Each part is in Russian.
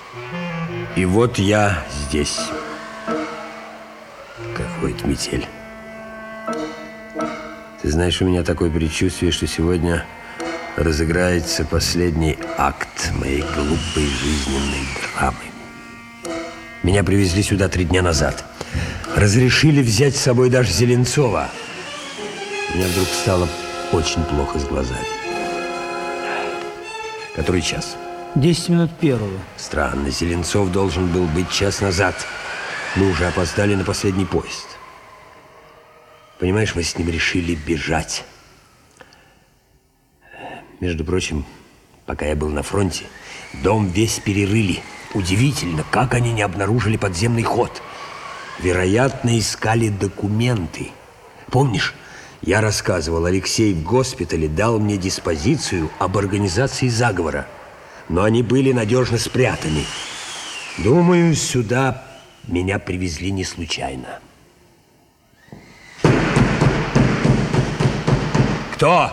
И вот я здесь. Какой-то метель. Ты знаешь, у меня такое предчувствие, что сегодня разыграется последний акт моей глупой жизненной драмы. Меня привезли сюда 3 дня назад. Разрешили взять с собой даже Зеленцова. Мне вдруг стало очень плохо с глазами. Который час? 10 минут первого. Странно, Зеленцов должен был быть час назад. Мы уже опоздали на последний поезд. Понимаешь, мы с ним решили бежать. Между прочим, пока я был на фронте, дом весь перерыли. Удивительно, как они не обнаружили подземный ход. Вероятно, искали документы. Помнишь, я рассказывал, Алексей в госпитале дал мне диспозицию об организации заговора. Но они были надежно спрятаны. Думаю, сюда меня привезли не случайно. Кто?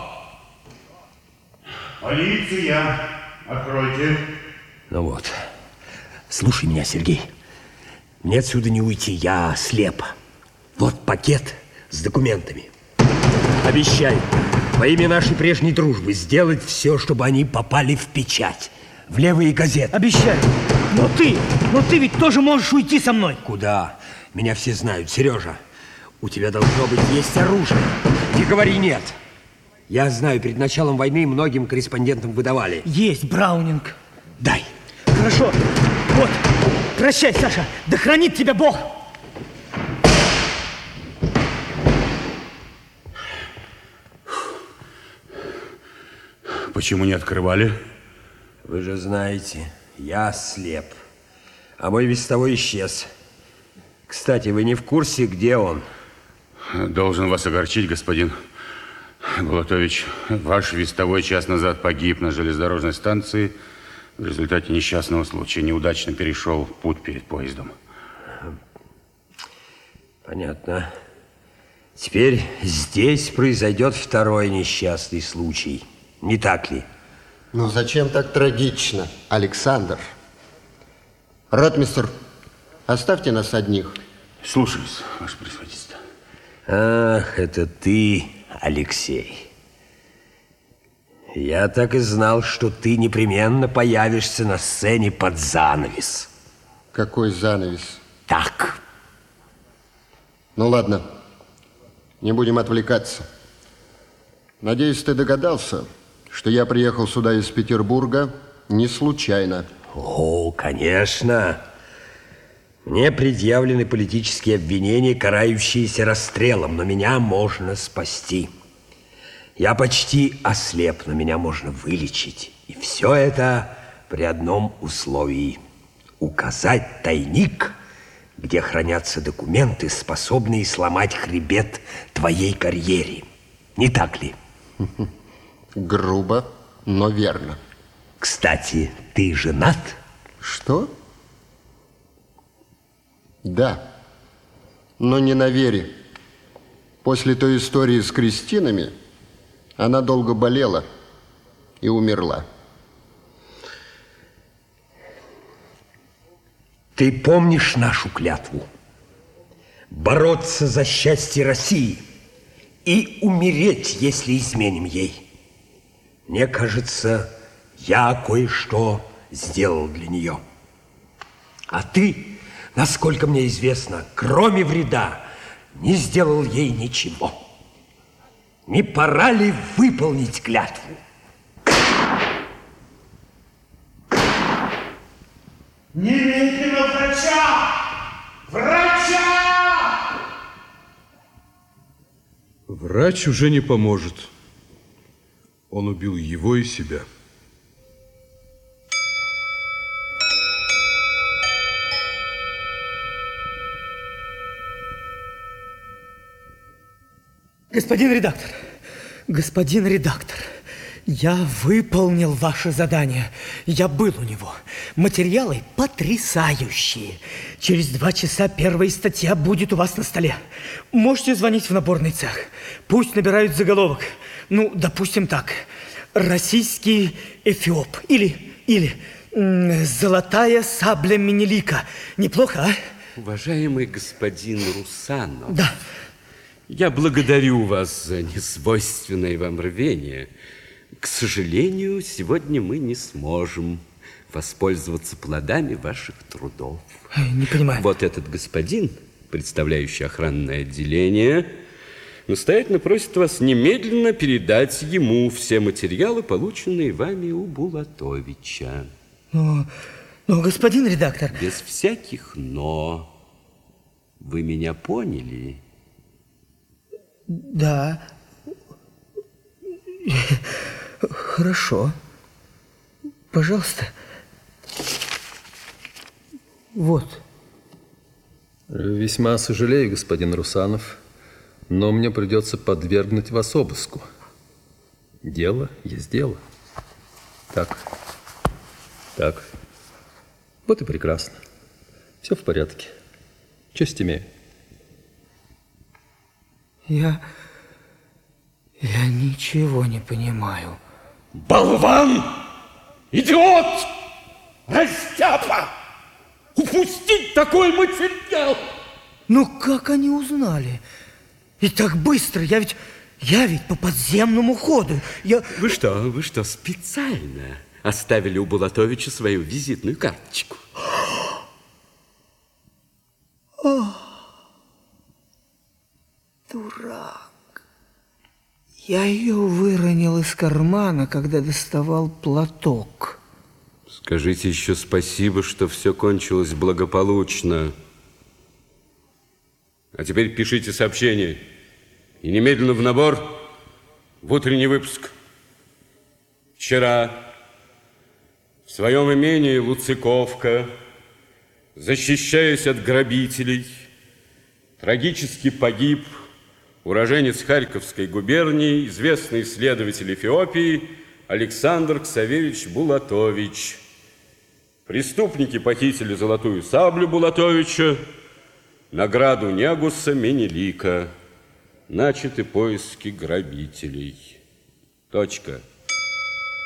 Полиция. Откройте. Ну вот. Слушай меня, Сергей. Мне отсюда не уйти, я слеп. Вот пакет с документами. Обещаю, во имя нашей прежней дружбы сделать все, чтобы они попали в печать, в левые газеты. Обещаю. Но ты ведь тоже можешь уйти со мной. Куда? Меня все знают. Сережа, у тебя должно быть есть оружие. Не говори нет. Я знаю, перед началом войны многим корреспондентам выдавали. Есть Браунинг. Дай. Хорошо. Вот. Прощай, Саша. Да хранит тебя Бог. Почему не открывали? Вы же знаете, я слеп. А мой вестовой исчез. Кстати, вы не в курсе, где он? Должен вас огорчить, господин Булатович. Ваш вестовой час назад погиб на железнодорожной станции. В результате несчастного случая неудачно перешел путь перед поездом. Понятно. Теперь здесь произойдет второй несчастный случай. Не так ли? Ну зачем так трагично, Александр? Ротмистр, оставьте нас одних. Слушаюсь, ваше превосходительство. Ах, это ты, Алексей. Я так и знал, что ты непременно появишься на сцене под занавес. Какой занавес? Так. Ну ладно, не будем отвлекаться. Надеюсь, ты догадался, что я приехал сюда из Петербурга не случайно. О, конечно. Мне предъявлены политические обвинения, карающиеся расстрелом, но меня можно спасти. Я почти ослеп, но меня можно вылечить. И все это при одном условии. Указать тайник, где хранятся документы, способные сломать хребет твоей карьере. Не так ли? Грубо, но верно. Кстати, ты женат? Что? Да, но не на Вере. После той истории с Кристинами она долго болела и умерла. Ты помнишь нашу клятву? Бороться за счастье России и умереть, если изменим ей. Мне кажется, я кое-что сделал для нее. А ты, насколько мне известно, кроме вреда, не сделал ей ничего. Не пора ли выполнить клятву? Немедленно врача! Врача! Врач уже не поможет. Он убил его и себя. Господин редактор, я выполнил ваше задание. Я был у него. Материалы потрясающие. Через 2 часа первая статья будет у вас на столе. Можете звонить в наборный цех. Пусть набирают заголовок. Ну, допустим так. Российский эфиоп. Или Золотая сабля Менелика. Неплохо, а? Уважаемый господин Русанов. Да. Я благодарю вас за несвойственное вам рвение. К сожалению, сегодня мы не сможем воспользоваться плодами ваших трудов. Не понимаю. Вот этот господин, представляющий охранное отделение, настоятельно просит вас немедленно передать ему все материалы, полученные вами у Булатовича. Но, господин редактор... Без всяких «но». Вы меня поняли? Да. Хорошо. Пожалуйста. Вот. Весьма сожалею, господин Русанов, но мне придется подвергнуть вас обыску. Дело есть дело. Так. Вот и прекрасно. Все в порядке. Честь имею. Я ничего не понимаю. Болван! Идиот! Растяпа! Упустить такой материал! Ну как они узнали? И так быстро, я ведь по подземному ходу. Вы что, специально оставили у Булатовича свою визитную карточку? Дурак. Я ее выронил из кармана, когда доставал платок. Скажите еще спасибо, что все кончилось благополучно. А теперь пишите сообщение. И немедленно в набор, в утренний выпуск. Вчера в своем имении Луциковка, защищаясь от грабителей, трагически погиб уроженец Харьковской губернии, известный исследователь Эфиопии Александр Ксаверич Булатович. Преступники похитили золотую саблю Булатовича, награду Негуса Менелика. Начаты поиски грабителей. Точка.